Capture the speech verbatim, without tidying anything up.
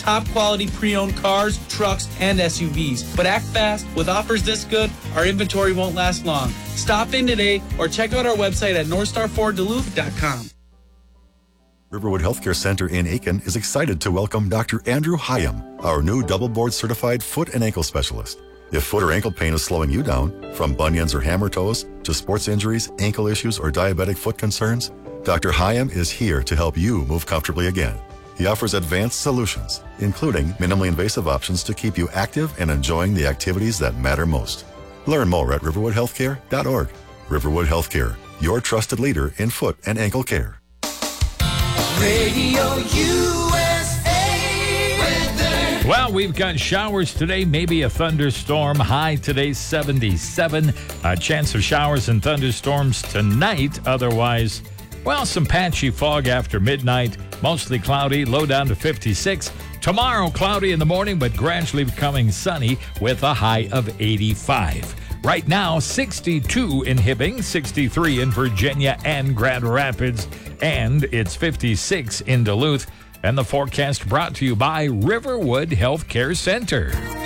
top quality pre-owned cars, trucks, and S U Vs. But act fast. With offers this good, our inventory won't last long. Stop in today or check out our website at north star ford duluth dot com. Riverwood Healthcare Center in Aiken is excited to welcome Doctor Andrew Hyam, our new double board certified foot and ankle specialist. If foot or ankle pain is slowing you down, from bunions or hammer toes to sports injuries, ankle issues, or diabetic foot concerns, Doctor Hyam is here to help you move comfortably again. He offers advanced solutions, including minimally invasive options to keep you active and enjoying the activities that matter most. Learn more at riverwood healthcare dot org. Riverwood Healthcare, your trusted leader in foot and ankle care. Radio U S A weather. Well, we've got showers today, maybe a thunderstorm. High today, seventy-seven. A chance of showers and thunderstorms tonight. Otherwise, well, some patchy fog after midnight. Mostly cloudy, low down to fifty-six. Tomorrow, cloudy in the morning, but gradually becoming sunny with a high of eighty-five. Right now, sixty-two in Hibbing, sixty-three in Virginia and Grand Rapids, and it's fifty-six in Duluth. And the forecast brought to you by Riverwood Healthcare Center.